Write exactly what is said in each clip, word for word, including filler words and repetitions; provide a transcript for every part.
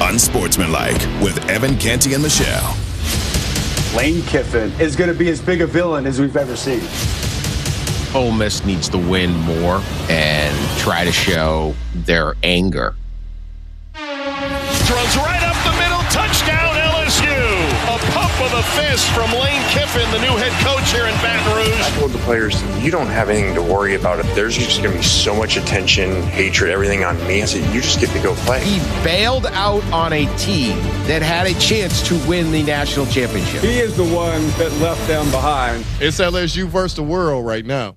Unsportsmanlike with Evan Canty and Michelle. Lane Kiffin is going to be as big a villain as we've ever seen. Ole Miss needs to win more and try to show their anger. Throws right up the middle, touchdown L S U. A pump of the fist from Lane Kiffin, the new head coach here in Baton Rouge. I told the players, you don't have anything to worry about. It. There's just going to be so much attention, hatred, everything on me. I said, you just get to go play. He bailed out on a team that had a chance to win the national championship. He is the one that left them behind. It's L S U versus the world right now.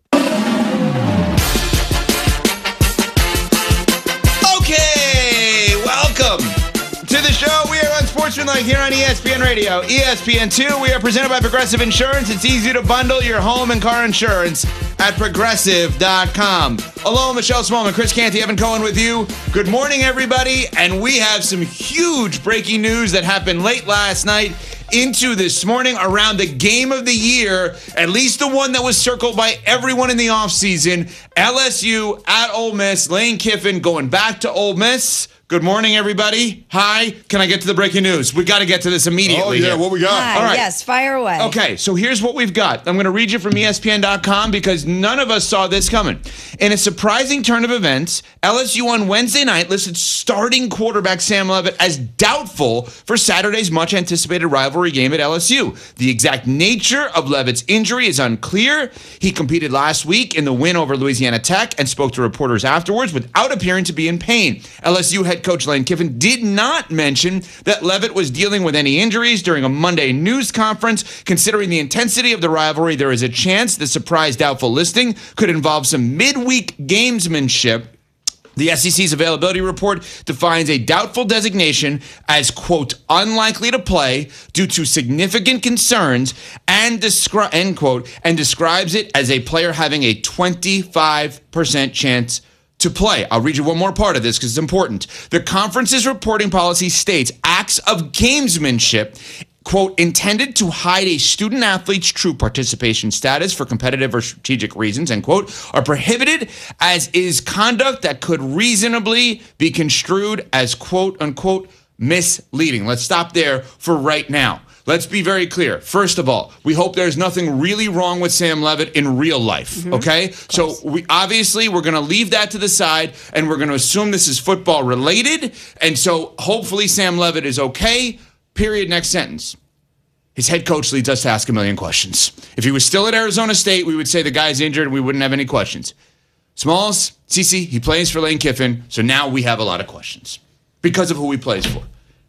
Okay, welcome to the show. We are Unsportsmanlike here on E S P N Radio. E S P N two, we are presented by Progressive Insurance. It's easy to bundle your home and car insurance at Progressive dot com. Hello, Michelle Smallman, Chris Canty, Evan Cohen with you. Good morning, everybody. And we have some huge breaking news that happened late last night into this morning around the game of the year, at least the one that was circled by everyone in the offseason. L S U at Ole Miss. Lane Kiffin going back to Ole Miss. Good morning, everybody. Hi. Can I get to the breaking news? We got to get to this immediately. Oh, yeah. Here. What we got? Hi, All right. Yes, fire away. Okay, so here's what we've got. I'm going to read you from E S P N dot com because none of us saw this coming. In a surprising turn of events, L S U on Wednesday night listed starting quarterback Sam Leavitt as doubtful for Saturday's much-anticipated rivalry game at L S U. The exact nature of Leavitt's injury is unclear. He competed last week in the win over Louisiana Tech and spoke to reporters afterwards without appearing to be in pain. L S U head coach Lane Kiffin did not mention that Leavitt was dealing with any injuries during a Monday news conference. Considering the intensity of the rivalry, there is a chance the surprise doubtful listing could involve some midweek gamesmanship. The S E C's availability report defines a doubtful designation as, quote, unlikely to play due to significant concerns and, descri- end quote, and describes it as a player having a twenty-five percent chance to play. I'll read you one more part of this because it's important. The conference's reporting policy states acts of gamesmanship, quote, intended to hide a student athlete's true participation status for competitive or strategic reasons, end quote, are prohibited as is conduct that could reasonably be construed as, quote, unquote, misleading. Let's stop there for right now. Let's be very clear. First of all, we hope there's nothing really wrong with Sam Leavitt in real life, mm-hmm. okay? So we obviously, we're going to leave that to the side, and we're going to assume this is football related, and so hopefully Sam Leavitt is okay, period, next sentence. His head coach leads us to ask a million questions. If he was still at Arizona State, we would say the guy's injured and we wouldn't have any questions. Smalls, Cece, he plays for Lane Kiffin, so now we have a lot of questions because of who he plays for.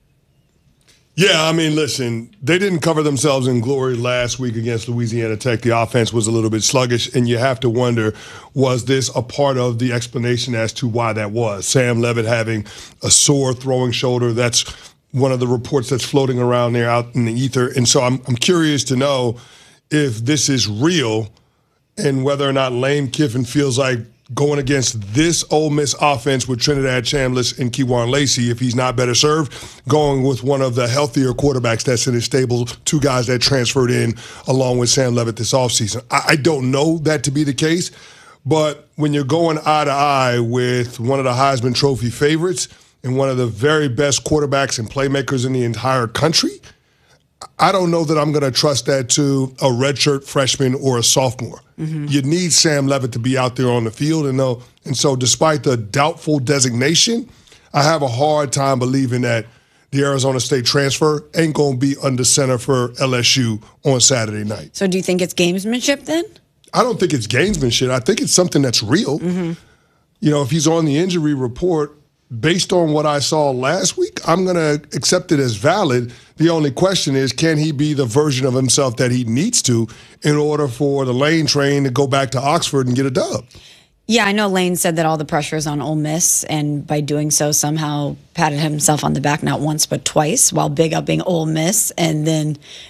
Yeah, I mean, listen, they didn't cover themselves in glory last week against Louisiana Tech. The offense was a little bit sluggish, and you have to wonder, was this a part of the explanation as to why that was? Sam Leavitt having a sore throwing shoulder, that's one of the reports that's floating around there out in the ether. And so I'm, I'm curious to know if this is real and whether or not Lane Kiffin feels like going against this Ole Miss offense with Trinidad Chambliss and Kejuan Lacey, if he's not better served, going with one of the healthier quarterbacks that's in his stable, two guys that transferred in along with Sam Leavitt this offseason. I, I don't know that to be the case, but when you're going eye to eye with one of the Heisman Trophy favorites and one of the very best quarterbacks and playmakers in the entire country, I don't know that I'm going to trust that to a redshirt freshman or a sophomore. Mm-hmm. You need Sam Leavitt to be out there on the field. And, know, and so despite the doubtful designation, I have a hard time believing that the Arizona State transfer ain't going to be under center for L S U on Saturday night. So do you think it's gamesmanship then? I don't think it's gamesmanship. I think it's something that's real. Mm-hmm. You know, if he's on the injury report, based on what I saw last week, I'm going to accept it as valid. The only question is, can he be the version of himself that he needs to in order for the Lane train to go back to Oxford and get a dub? Yeah, I know Lane said that all the pressure is on Ole Miss, and by doing so somehow patted himself on the back not once but twice while big upping Ole Miss and then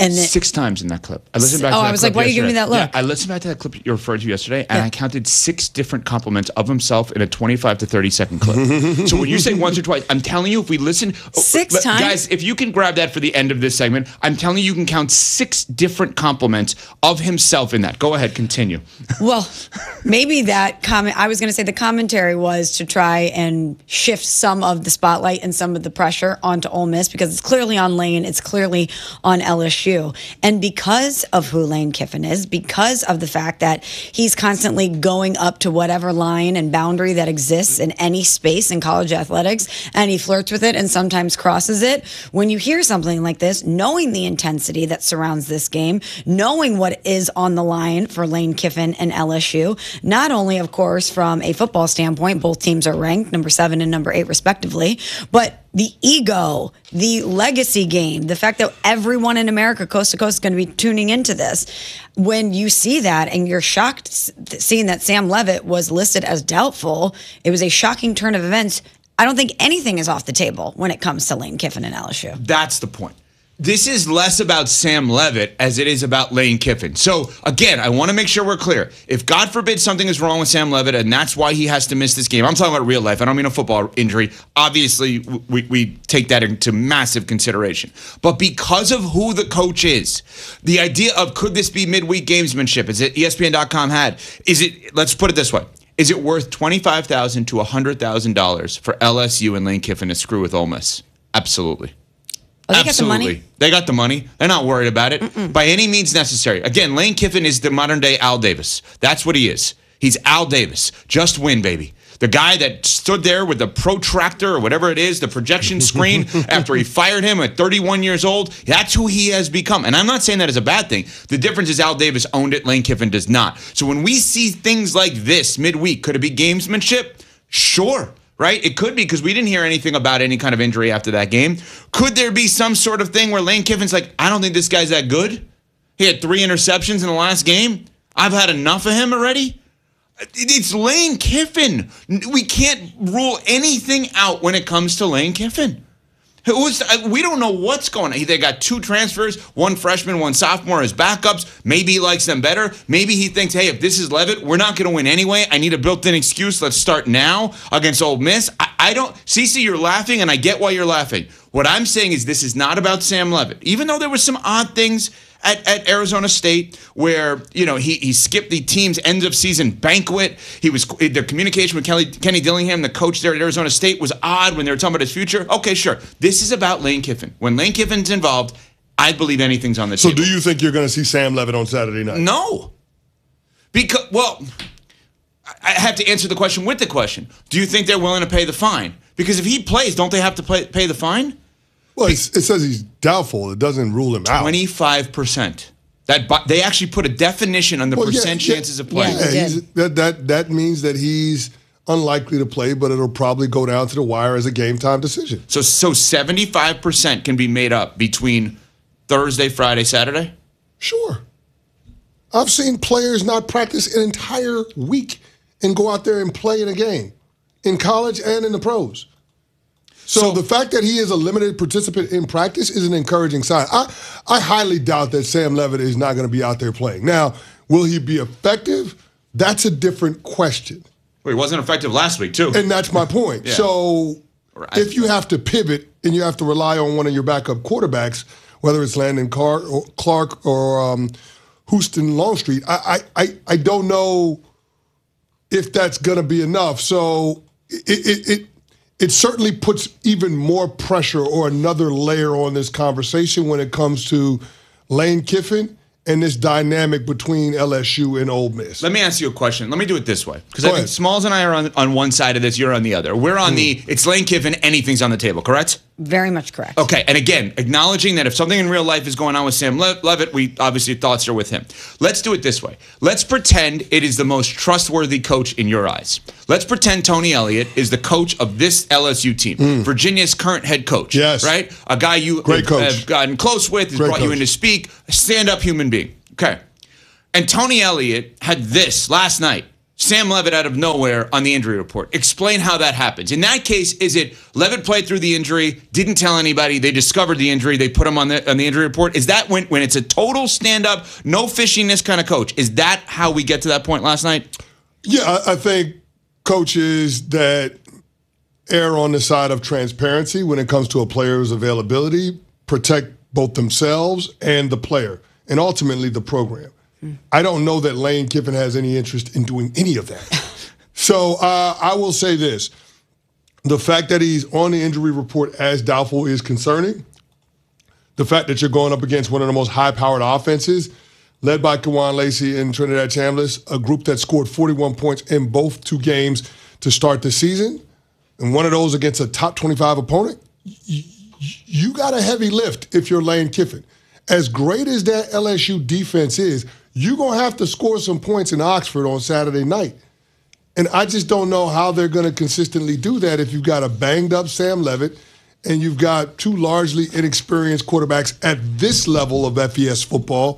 And then, six times in that clip. I listened back oh, to that I was clip like, why are you giving me yesterday. that look? Yeah, I listened back to that clip you referred to yesterday, and Yeah. I counted six different compliments of himself in a twenty-five to thirty second clip. So when you say once or twice, I'm telling you, if we listen. Six oh, times? Guys, if you can grab that for the end of this segment, I'm telling you, you can count six different compliments of himself in that. Go ahead, continue. Well, maybe that comment, I was going to say the commentary was to try and shift some of the spotlight and some of the pressure onto Ole Miss because it's clearly on Lane, it's clearly on L S U. And because of who Lane Kiffin is, because of the fact that he's constantly going up to whatever line and boundary that exists in any space in college athletics, and he flirts with it and sometimes crosses it, when you hear something like this, knowing the intensity that surrounds this game, knowing what is on the line for Lane Kiffin and L S U, not only, of course, from a football standpoint, both teams are ranked number seven and number eight, respectively, but the ego, the legacy game, the fact that everyone in America, coast to coast, is going to be tuning into this. When you see that and you're shocked seeing that Sam Leavitt was listed as doubtful, it was a shocking turn of events. I don't think anything is off the table when it comes to Lane Kiffin and L S U. That's the point. This is less about Sam Leavitt as it is about Lane Kiffin. So, again, I want to make sure we're clear. If, God forbid, something is wrong with Sam Leavitt and that's why he has to miss this game, I'm talking about real life. I don't mean a football injury. Obviously, we, we take that into massive consideration. But because of who the coach is, the idea of could this be midweek gamesmanship, as E S P N dot com had, is it, let's put it this way, is it worth twenty-five thousand dollars to one hundred thousand dollars for L S U and Lane Kiffin to screw with Ole Miss? Absolutely. Oh, they Absolutely. got the money? They got the money. They're not worried about it Mm-mm. by any means necessary. Again, Lane Kiffin is the modern day Al Davis. That's what he is. He's Al Davis. Just win, baby. The guy that stood there with the protractor or whatever it is, the projection screen, after he fired him at thirty-one years old. That's who he has become. And I'm not saying that as a bad thing. The difference is Al Davis owned it. Lane Kiffin does not. So when we see things like this midweek, could it be gamesmanship? Sure. Right? It could be because we didn't hear anything about any kind of injury after that game. Could there be some sort of thing where Lane Kiffin's like, I don't think this guy's that good? He had three interceptions in the last game. I've had enough of him already. It's Lane Kiffin. We can't rule anything out when it comes to Lane Kiffin. It was, we don't know what's going on. They got two transfers, one freshman, one sophomore as backups. Maybe he likes them better. Maybe he thinks, hey, if this is Leavitt, we're not going to win anyway. I need a built-in excuse. Let's start now against Ole Miss. I, I don't, Cece, you're laughing, and I get why you're laughing. What I'm saying is this is not about Sam Leavitt. Even though there were some odd things at, at Arizona State where, you know, he, he skipped the team's end of season banquet. He was, the communication with Kelly, Kenny Dillingham, the coach there at Arizona State, was odd when they were talking about his future. Okay, sure. This is about Lane Kiffin. When Lane Kiffin's involved, I believe anything's on the so table. So do you think you're going to see Sam Leavitt on Saturday night? No. Because, well, I have to answer the question with the question. Do you think they're willing to pay the fine? Because if he plays, don't they have to pay, pay the fine? Well, it's, it says he's doubtful. It doesn't rule him out. twenty-five percent. That they actually put a definition on the well, percent yeah, chances yeah, of playing. Yeah, he's, that, that, that means that he's unlikely to play, but it'll probably go down to the wire as a game time decision. So, so seventy-five percent can be made up between Thursday, Friday, Saturday? Sure. I've seen players not practice an entire week and go out there and play in a game, in college and in the pros. So, so the fact that he is a limited participant in practice is an encouraging sign. I, I highly doubt that Sam Leavitt is not going to be out there playing. Now, will he be effective? That's a different question. Well, he wasn't effective last week, too. And that's my point. Yeah. So right. if you have to pivot and you have to rely on one of your backup quarterbacks, whether it's Landon Clark or, Clark or um, Houston Longstreet, I, I, I don't know if that's going to be enough. So it, it, it It certainly puts even more pressure or another layer on this conversation when it comes to Lane Kiffin and this dynamic between L S U and Ole Miss. Let me ask you a question. Let me do it this way. Because I think Smalls and I are on, on one side of this, you're on the other. We're on mm. the, it's Lane Kiffin, anything's on the table, correct? Very much correct. Okay, and again, acknowledging that if something in real life is going on with Sam Le- Leavitt, we obviously thoughts are with him. Let's do it this way. Let's pretend it is the most trustworthy coach in your eyes. Let's pretend Tony Elliott is the coach of this L S U team, mm. Virginia's current head coach. Yes. Right? A guy you Great have, coach. have gotten close with, has Great brought coach. you in to speak, a stand-up human being. Okay. And Tony Elliott had this last night Sam Levitt out of nowhere on the injury report. Explain how that happens. In that case, is it Levitt played through the injury, didn't tell anybody, they discovered the injury, they put him on the on the injury report? Is that when, when it's a total stand-up, no fishiness kind of coach? Is that how we get to that point last night? Yeah, I, I think coaches that err on the side of transparency when it comes to a player's availability protect both themselves and the player, and ultimately the program. I don't know that Lane Kiffin has any interest in doing any of that. So uh, I will say this. The fact that he's on the injury report as doubtful is concerning. The fact that you're going up against one of the most high-powered offenses, led by Kawan Lacey and Trinidad Chambliss, a group that scored forty-one points in both two games to start the season, and one of those against a top twenty-five opponent, you, you got a heavy lift if you're Lane Kiffin. As great as that L S U defense is, you're going to have to score some points in Oxford on Saturday night. And I just don't know how they're going to consistently do that if you've got a banged-up Sam Levitt and you've got two largely inexperienced quarterbacks at this level of F E S football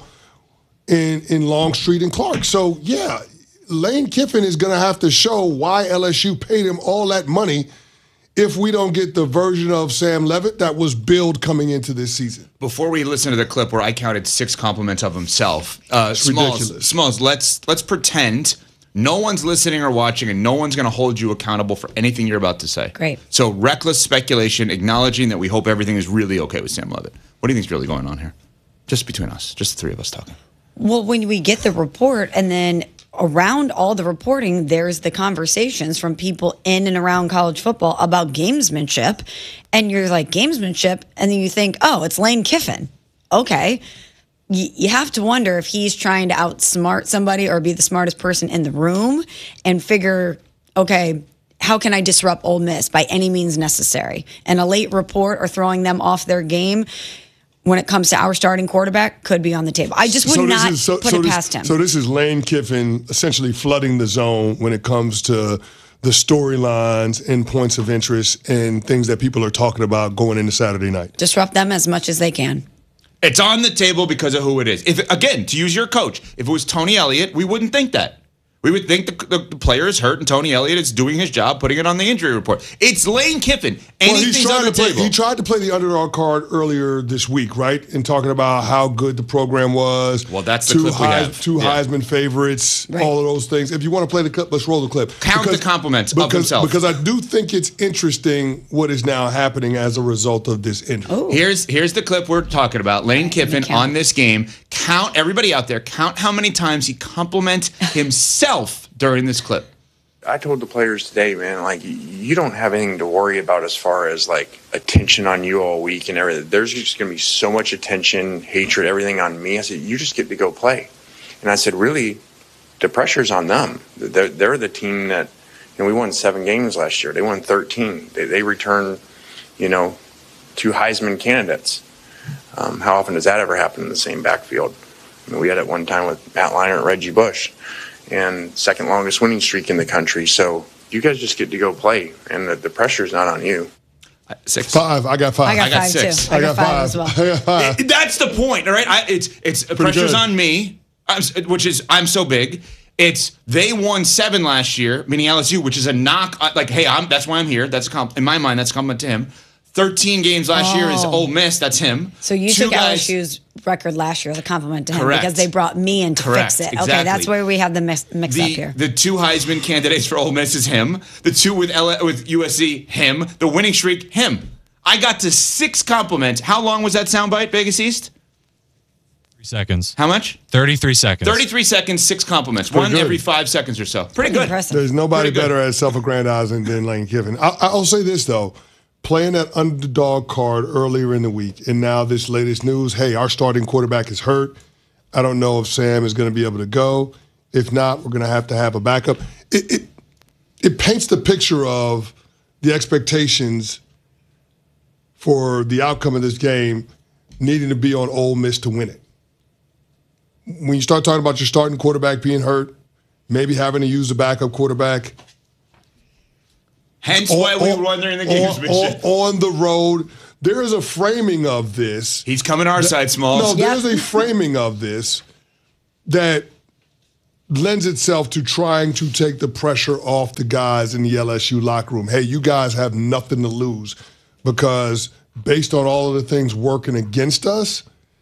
in, in Longstreet and Clark. So, yeah, Lane Kiffin is going to have to show why L S U paid him all that money if we don't get the version of Sam Levitt that was billed coming into this season. Before we listen to the clip where I counted six compliments of himself, uh, Smalls, ridiculous. Smalls, let's let's pretend no one's listening or watching, and no one's going to hold you accountable for anything you're about to say. Great. So reckless speculation, acknowledging that we hope everything is really okay with Sam Levitt. What do you think is really going on here? Just between us, just the three of us talking. Well, when we get the report, and then around all the reporting, there's the conversations from people in and around college football about gamesmanship. And you're like, gamesmanship? And then you think, oh, it's Lane Kiffin. Okay. Y- you have to wonder if he's trying to outsmart somebody or be the smartest person in the room and figure, okay, how can I disrupt Ole Miss by any means necessary? And a late report or throwing them off their game when it comes to our starting quarterback could be on the table. I just would so not is, so, put so it this, past him. So this is Lane Kiffin essentially flooding the zone when it comes to the storylines and points of interest and things that people are talking about going into Saturday night. Disrupt them as much as they can. It's on the table because of who it is. If again, to use your coach, if it was Tony Elliott, we wouldn't think that. We would think the, the, the player is hurt and Tony Elliott is doing his job, putting it on the injury report. It's Lane Kiffin. Anything's well, on the to play, table. He tried to play the underdog card earlier this week, right? In talking about how good the program was. Well, that's the two clip we Heis, have. Two Yeah. Heisman favorites, Right. all of those things. If you want to play the clip, let's roll the clip. Count because, the compliments because, of himself. Because I do think it's interesting what is now happening as a result of this injury. Ooh. Here's here's the clip we're talking about. Lane Kiffin count. on this game. Count, everybody out there, count how many times he complimented himself during this clip. I told the players today, man, like, you don't have anything to worry about as far as, like, attention on you all week and everything. There's just going to be so much attention, hatred, everything on me. I said, you just get to go play. And I said, really, the pressure's on them. They're, they're the team that, you know, we won seven games last year. They won thirteen. They, they returned, you know, two Heisman candidates. Um, how often does that ever happen in the same backfield? I mean, we had it one time with Matt Leinart and Reggie Bush, and second longest winning streak in the country. So you guys just get to go play, and the, the pressure's not on you. Six. Five. I got five. I got, I got five six. too. I, I got, got five, five. as well. I got five. It- that's the point, all right? I, it's it's pressure's good. on me, I'm, s- which is I'm so big. It's they won seven last year, meaning L S U, which is a knock. uh, Like, hey, I'm that's why I'm here. That's a comp- in my mind. That's a compliment to him. Thirteen games last year is Oh. Ole Miss. That's him. So you Two took guys- L S U's record last year as a compliment to him Correct. because they brought me in to Correct, fix it. exactly. Okay, that's where we have the mix, mix up The, here. the two Heisman candidates for Ole Miss is him. The two with L- with U S C, him. The winning streak, him. I got to six compliments. How long was that soundbite, Vegas East? Three seconds. How much? thirty-three seconds. thirty-three seconds, six compliments. Pretty One good. every five seconds or so. Pretty, Pretty good. impressive. There's nobody Pretty good. better at self-aggrandizing than Lane Kiffin. I, I'll say this, though. Playing that underdog card earlier in the week, and now this latest news, hey, our starting quarterback is hurt. I don't know if Sam is going to be able to go. If not, we're going to have to have a backup. It, it, it paints the picture of the expectations for the outcome of this game needing to be on Ole Miss to win it. When you start talking about your starting quarterback being hurt, maybe having to use a backup quarterback, Hence why we won during the games. on, on, on the road, there is a framing of this. He's coming our side, Smalls. No, Yep. there's a framing of this that lends itself to trying to take the pressure off the guys in the L S U locker room. Hey, you guys have nothing to lose because based on all of the things working against us,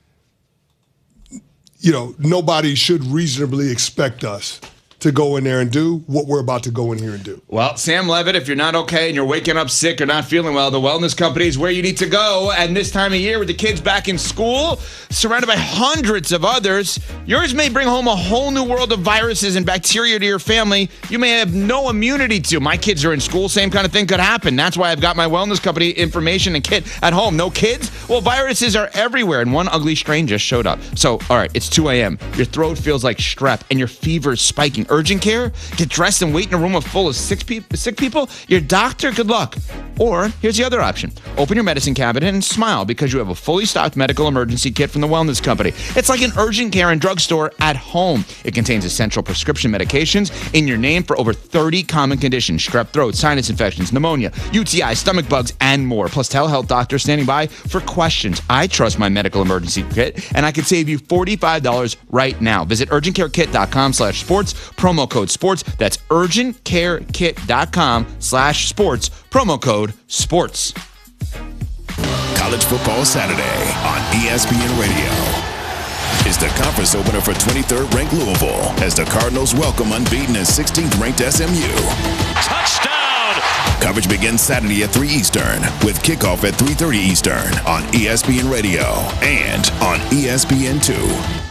you know, nobody should reasonably expect us to go in there and do what we're about to go in here and do. Well, Sam Levitt, if you're not okay and you're waking up sick or not feeling well, the Wellness Company is where you need to go. And this time of year with the kids back in school, surrounded by hundreds of others, yours may bring home a whole new world of viruses and bacteria to your family you may have no immunity to. My kids are in school, same kind of thing could happen. That's why I've got my Wellness Company information and kit at home. No kids? Well, viruses are everywhere, and one ugly strain just showed up. So, all right, it's two a.m. Your throat feels like strep, and your fever is spiking. Urgent care? Get dressed and wait in a room full of sick, pe- sick people? Your doctor? Good luck. Or here's the other option. Open your medicine cabinet and smile because you have a fully stocked medical emergency kit from the Wellness Company. It's like an urgent care and drugstore at home. It contains essential prescription medications in your name for over thirty common conditions: strep throat, sinus infections, pneumonia, U T I, stomach bugs, and more. Plus telehealth doctors standing by for questions. I trust my medical emergency kit, and I could save you forty-five dollars right now. Visit urgentcarekit.com slash sports, promo code sports. That's urgentcarekit.com slash sports, promo code sports. College Football Saturday on E S P N Radio is the conference opener for twenty-third ranked Louisville as the Cardinals welcome unbeaten and sixteenth ranked S M U. Touchdown! Coverage begins Saturday at three Eastern with kickoff at three thirty Eastern on E S P N Radio and on E S P N two.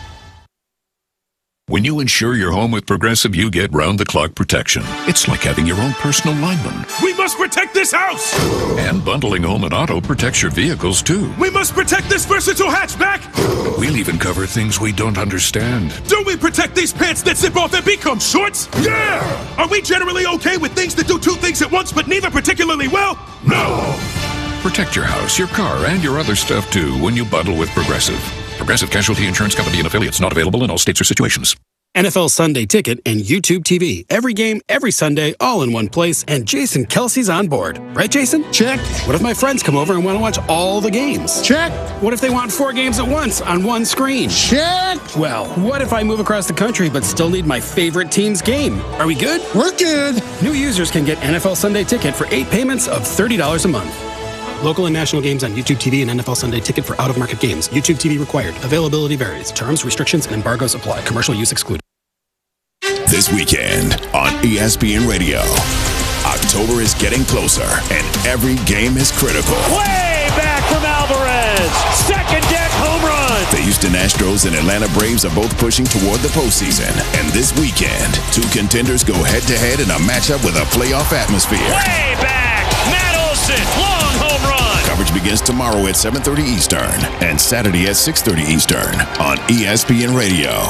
When you insure your home with Progressive, you get round-the-clock protection. It's like having your own personal lineman. We must protect this house! And bundling home and auto protects your vehicles, too. We must protect this versatile hatchback! We'll even cover things we don't understand. Do we protect these pants that zip off and become shorts? Yeah! Are we generally okay with things that do two things at once, but neither particularly well? No! Protect your house, your car, and your other stuff, too, when you bundle with Progressive. Progressive Casualty Insurance Company and affiliates, not available in all states or situations. N F L Sunday Ticket and YouTube T V. Every game, every Sunday, all in one place, and Jason Kelsey's on board. Right, Jason? Check. What if my friends come over and want to watch all the games? Check. What if they want four games at once on one screen? Check. Well, what if I move across the country but still need my favorite team's game? Are we good? We're good. New users can get N F L Sunday Ticket for eight payments of thirty dollars a month. Local and national games on YouTube T V and N F L Sunday Ticket for out-of-market games. YouTube T V required. Availability varies. Terms, restrictions, and embargoes apply. Commercial use excluded. This weekend on E S P N Radio, October is getting closer, and every game is critical. Way back from Alvarez. Second deck home run. The Houston Astros and Atlanta Braves are both pushing toward the postseason. And this weekend, two contenders go head-to-head in a matchup with a playoff atmosphere. Way back. Matt Olson. Long home run. Coverage begins tomorrow at seven thirty Eastern and Saturday at six thirty Eastern on E S P N Radio.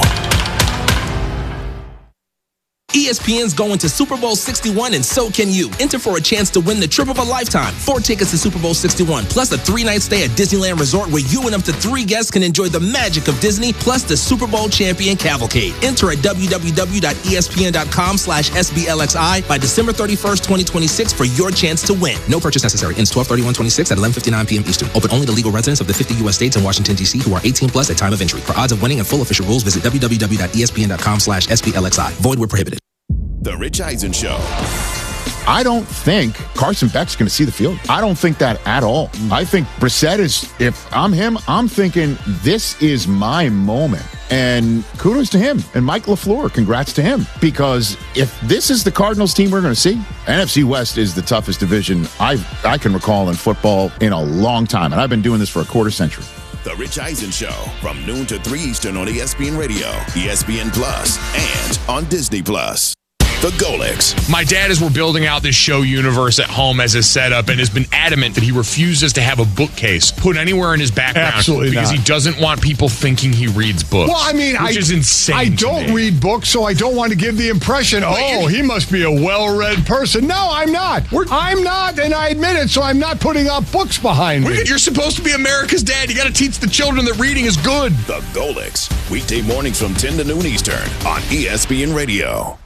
E S P N's going to Super Bowl sixty-one, and so can you. Enter for a chance to win the trip of a lifetime. Four tickets to Super Bowl sixty-one, plus a three-night stay at Disneyland Resort where you and up to three guests can enjoy the magic of Disney, plus the Super Bowl champion cavalcade. Enter at www.espn.com slash SBLXI by December thirty-first, twenty twenty-six for your chance to win. No purchase necessary. Ends twelve thirty-one twenty-six at eleven fifty-nine p.m. Eastern. Open only to legal residents of the fifty U S states and Washington, D C who are eighteen plus at time of entry. For odds of winning and full official rules, visit www.espn.com slash SBLXI. Void where prohibited. The Rich Eisen Show. I don't think Carson Beck's going to see the field. I don't think that at all. I think Brissett is, if I'm him, I'm thinking this is my moment. And kudos to him. And Mike LaFleur, congrats to him. Because if this is the Cardinals team we're going to see, N F C West is the toughest division I've, I can recall in football in a long time. And I've been doing this for a quarter century. The Rich Eisen Show from noon to three Eastern on E S P N Radio, E S P N Plus, and on Disney Plus. The Golics. My dad, as we're building out this show universe at home as a setup, and has been adamant that he refuses to have a bookcase put anywhere in his background. Absolutely because not. he doesn't want people thinking he reads books. Well, I mean, which I, is insane. I don't me. read books, so I don't want to give the impression, oh, he must be a well-read person. No, I'm not. We're, I'm not, and I admit it, so I'm not putting up books behind me. You're supposed to be America's dad. You got to teach the children that reading is good. The Golics. Weekday mornings from ten to noon Eastern on E S P N Radio.